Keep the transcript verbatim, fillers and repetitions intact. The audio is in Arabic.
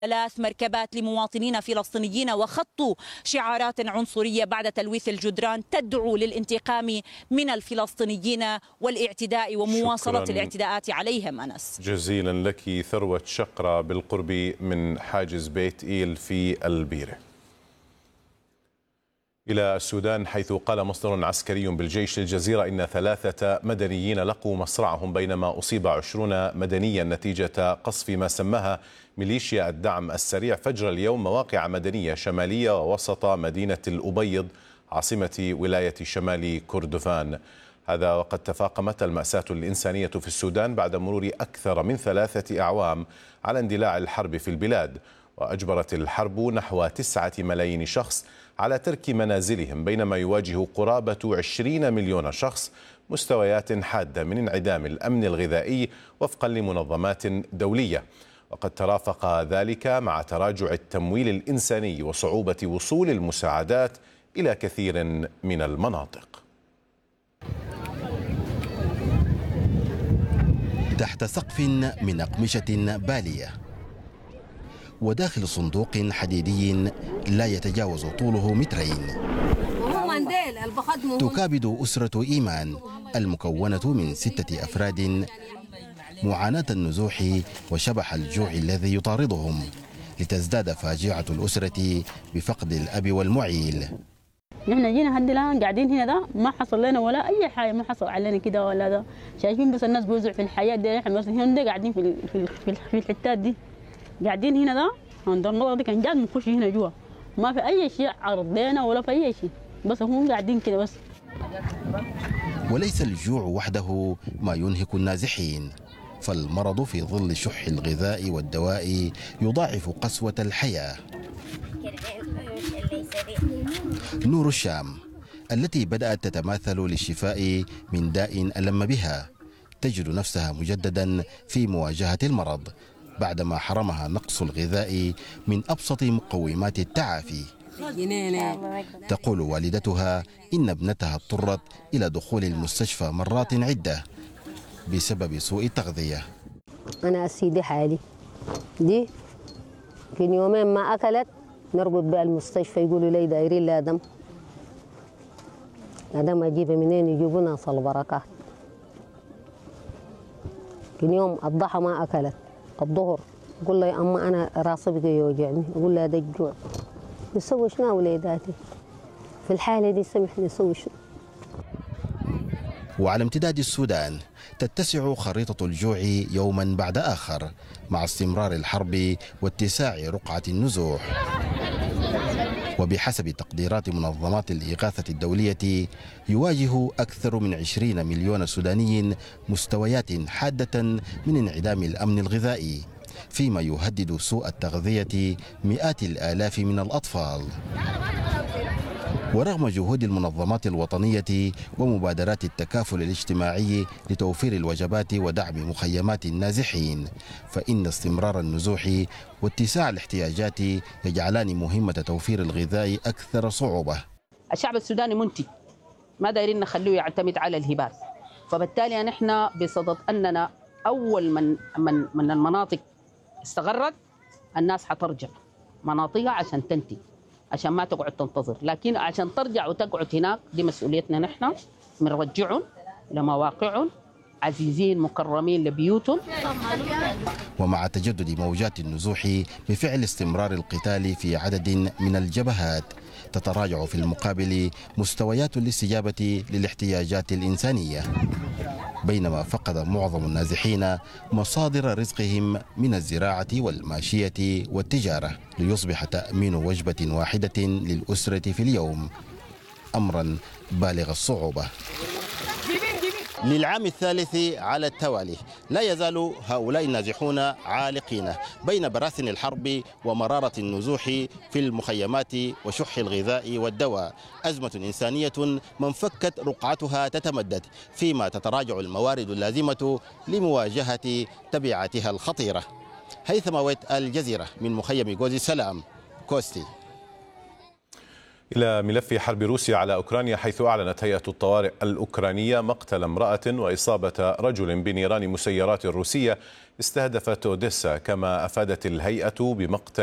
ثلاث مركبات لمواطنين فلسطينيين وخطوا شعارات عنصرية بعد تلويث الجدران تدعو للانتقام من الفلسطينيين والاعتداء ومواصلة الاعتداءات عليهم. أنس، جزيلا لك. ثروة شقرة بالقرب من حاجز بيت إيل في البيرة. إلى السودان، حيث قال مصدر عسكري بالجيش للجزيرة إن ثلاثة مدنيين لقوا مصرعهم بينما أصيب عشرون مدنيا نتيجة قصف ما سماها ميليشيا الدعم السريع فجر اليوم مواقع مدنية شمالية ووسط مدينة الأبيض عاصمة ولاية شمال كردفان. هذا وقد تفاقمت المأساة الإنسانية في السودان بعد مرور أكثر من ثلاثة أعوام على اندلاع الحرب في البلاد، وأجبرت الحرب نحو تسعة ملايين شخص على ترك منازلهم، بينما يواجه قرابة عشرين مليون شخص مستويات حادة من انعدام الأمن الغذائي وفقا لمنظمات دولية. وقد ترافق ذلك مع تراجع التمويل الإنساني وصعوبة وصول المساعدات إلى كثير من المناطق. تحت سقف من أقمشة بالية وداخل صندوق حديدي لا يتجاوز طوله مترين، تكابد أسرة إيمان المكونة من ستة أفراد معاناة النزوح وشبح الجوع الذي يطاردهم، لتزداد فاجعة الأسرة بفقد الأب والمعيل. نحن جينا هدي الآن قاعدين هنا، ده ما حصل لنا ولا أي حاجة، ما حصل علينا كده ولا ده، شايفين بس الناس بيوزعوا في الحياة دي. احنا بس هنا قاعدين في في في الحتات دي، قاعدين هنا ده عند النقطة دي، كان جاد بنخش هنا جوا، ما في أي شيء عرضنا ولا في أي شيء، بس هم قاعدين كده بس. وليس الجوع وحده ما ينهك النازحين، فالمرض في ظل شح الغذاء والدواء يضاعف قسوة الحياة. نور الشام التي بدأت تتماثل للشفاء من داء ألم بها تجد نفسها مجددا في مواجهة المرض بعدما حرمها نقص الغذاء من أبسط مقومات التعافي. تقول والدتها إن ابنتها اضطرت إلى دخول المستشفى مرات عدة بسبب سوء التغذية. أنا أسيدي حالي دي في يومين ما أكلت نربط بها المستشفى، يقولوا لي دايرين لا دم، لا دم أجيبها منين؟ يجيبونا صل بركات. في يوم الضحى ما أكلت، الظهر أقول لها أما أنا راسي بقى يوجعني، أقول لها ده الجوع. نسوي شنو وليداتي في الحالة دي؟ سمحني نسوي شنو؟ وعلى امتداد السودان تتسع خريطة الجوع يوما بعد آخر مع استمرار الحرب واتساع رقعة النزوح. وبحسب تقديرات منظمات الإغاثة الدولية يواجه أكثر من عشرين مليون سوداني مستويات حادة من انعدام الأمن الغذائي، فيما يهدد سوء التغذية مئات الآلاف من الأطفال. ورغم جهود المنظمات الوطنية ومبادرات التكافل الاجتماعي لتوفير الوجبات ودعم مخيمات النازحين، فإن استمرار النزوح واتساع الاحتياجات يجعلان مهمة توفير الغذاء أكثر صعوبة. الشعب السوداني منتج، ما دايرين نخليه يعتمد على الهبات، فبالتالي نحن بصدد أننا أول من من من المناطق استغرت الناس حترجع مناطقها عشان تنتج، عشان ما تقعد تنتظر، لكن عشان ترجع وتقعد هناك دي مسؤوليتنا نحن، بنرجعهم لمواقعهم عزيزين مكرمين لبيوتهم. ومع تجدد موجات النزوح بفعل استمرار القتال في عدد من الجبهات، تتراجع في المقابل مستويات الاستجابة للاحتياجات الإنسانية، بينما فقد معظم النازحين مصادر رزقهم من الزراعة والماشية والتجارة، ليصبح تأمين وجبة واحدة للأسرة في اليوم أمرا بالغ الصعوبة. للعام الثالث على التوالي لا يزال هؤلاء النازحون عالقين بين براثن الحرب ومرارة النزوح في المخيمات وشح الغذاء والدواء، أزمة إنسانية من فكت رقعتها تتمدد، فيما تتراجع الموارد اللازمة لمواجهة تبعاتها الخطيرة. هيثم ويت، الجزيرة، من مخيم جوز السلام، كوستي. إلى ملف حرب روسيا على أوكرانيا، حيث أعلنت هيئة الطوارئ الأوكرانية مقتل امرأة وإصابة رجل بنيران مسيرات روسية استهدفت أوديسا. كما أفادت الهيئة بمقتل